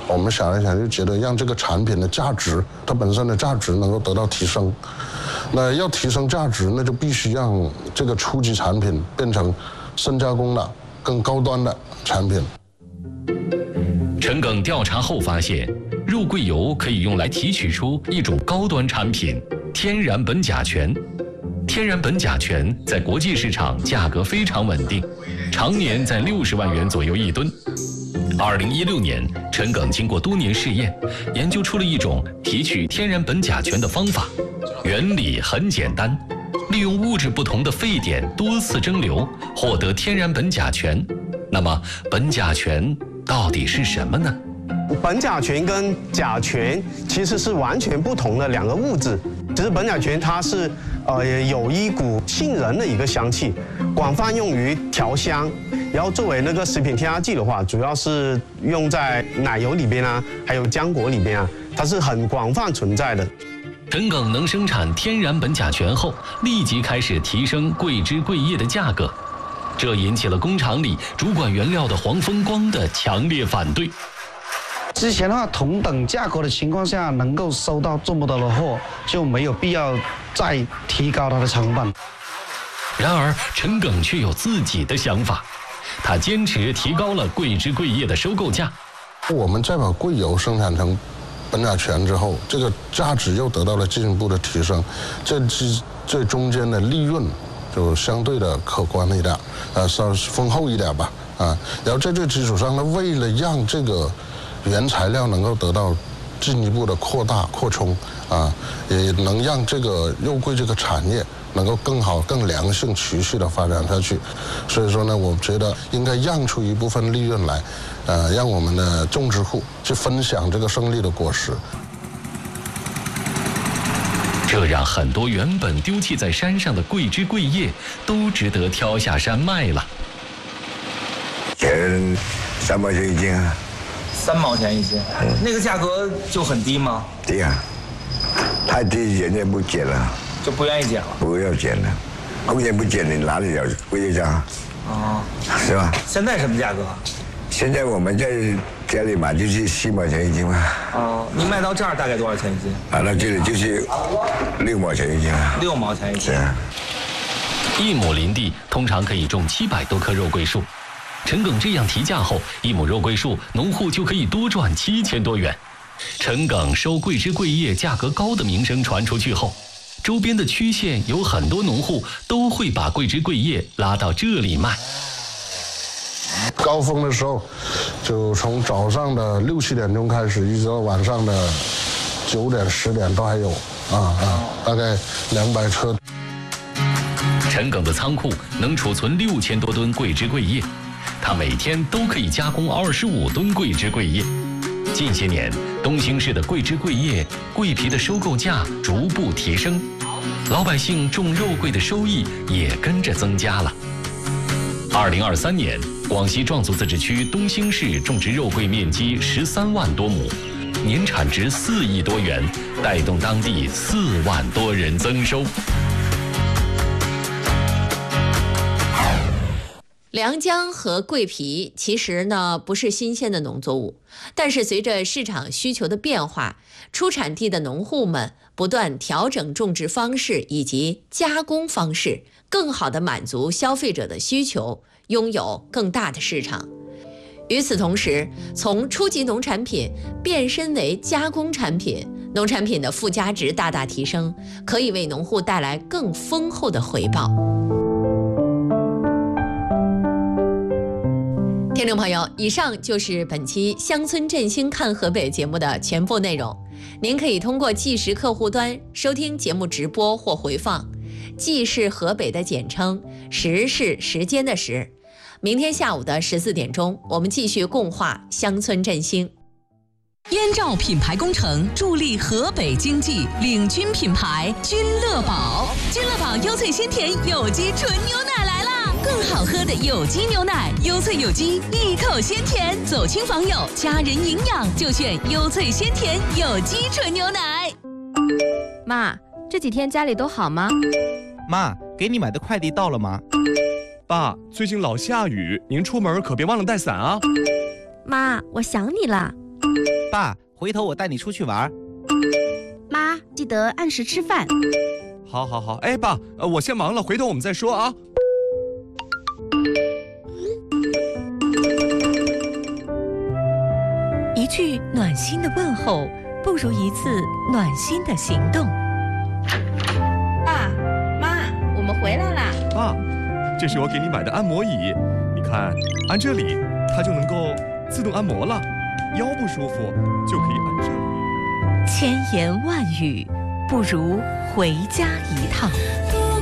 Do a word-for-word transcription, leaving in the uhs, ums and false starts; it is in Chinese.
我们想来想就觉得让这个产品的价值，它本身的价值能够得到提升。那要提升价值，那就必须让这个初级产品变成深加工的、更高端的产品。 陈耿调查后发现，肉桂油可以用来提取出一种高端产品——天然苯甲醛。天然苯甲醛在国际市场价格非常稳定，常年在六十万元左右一吨。二零一六年，陈耿经过多年试验，研究出了一种提取天然苯甲醛的方法。原理很简单，利用物质不同的沸点多次蒸馏，获得天然苯甲醛。那么，苯甲醛到底是什么呢？ 苯甲醛跟甲醛其实是完全不同的两个物质。其实苯甲醛它是呃有一股杏仁的一个香气，广泛用于调香。然后作为那个食品添加剂的话，主要是用在奶油里边啊，还有浆果里边啊，它是很广泛存在的。 陈耿能生产天然苯甲醛后，立即开始提升桂枝桂叶的价格，这引起了工厂里主管原料的黄风光的强烈反对。 之前的话，同等价格的情况下，能够收到这么多的货，就没有必要再提高它的成本。 然而，陈耿却有自己的想法，他坚持提高了桂枝桂叶的收购价。 我们再把桂油生产成苯甲醛之后，这个价值又得到了进一步的提升，这这这中间的利润就相对的可观一点，呃，稍丰厚一点吧，啊，然后在这基础上呢，为了让这个原材料能够得到进一步的扩大扩充，啊，也能让这个肉桂这个产业能够更好、更良性、持续的发展下去。所以说呢，我觉得应该让出一部分利润来，呃，让我们的种植户去分享这个胜利的果实。 这让很多原本丢弃在山上的桂枝桂叶都值得挑下山卖了。 钱三毛钱一斤啊。 三毛钱一斤，嗯、那个价格就很低吗？ 低啊，太低人家不捡了， 就不愿意捡了。 不要捡了，工钱不捡，你哪里有桂叶价？ 哦， 是吧？ 现在什么价格？ 现在我们在家里买就是四毛钱一斤嘛。 哦，你卖到这儿大概多少钱一斤？ 买到这里就是六毛钱一斤啊。 六毛钱一斤。 是啊。 一亩林地通常可以种七百多棵肉桂树。陈耿这样提价后，一亩肉桂树农户就可以多赚七千多元。陈耿收桂枝桂叶价格高的名声传出去后，周边的区县有很多农户都会把桂枝桂叶拉到这里卖。 高峰的时候，就从早上的六七点钟开始，一直到晚上的九点十点都还有，啊啊，大概两百车。 陈耿的仓库能储存六千多吨桂枝桂叶。他每天都可以加工二十五吨桂枝桂叶。近些年，东兴市的桂枝桂叶、桂皮的收购价逐步提升，老百姓种肉桂的收益也跟着增加了。二零二三年，广西壮族自治区东兴市种植肉桂面积十三万多亩，年产值四亿多元，带动当地四万多人增收。 良姜和桂皮其实呢不是新鲜的农作物，但是随着市场需求的变化，出产地的农户们不断调整种植方式以及加工方式，更好地满足消费者的需求，拥有更大的市场。与此同时，从初级农产品变身为加工产品，农产品的附加值大大提升，可以为农户带来更丰厚的回报。听众朋友，以上就是本期乡村振兴看河北节目的全部内容。您可以通过即时客户端收听节目直播或回放。即是河北的简称，时是时间的时。明天下午的十四点钟，我们继续共话乡村振兴。 燕赵品牌工程助力河北经济，领军品牌君乐宝。君乐宝优萃鲜甜有机纯牛奶来啦！更好喝的有机牛奶，优萃有机，一口鲜甜，走亲访友，家人营养就选优萃鲜甜有机纯牛奶。 妈，这几天家里都好吗？ 妈，给你买的快递到了吗？ 爸，最近老下雨，您出门可别忘了带伞啊。 妈，我想你了。 爸，回头我带你出去玩。 妈，记得按时吃饭。 好，好，好。哎，爸，呃，我先忙了，回头我们再说啊。 一句暖心的问候，不如一次暖心的行动。 爸妈，我们回来啦！ 爸，这是我给你买的按摩椅，你看，按这里，它就能够自动按摩了。腰不舒服就可以按这里。 千言万语，不如回家一趟。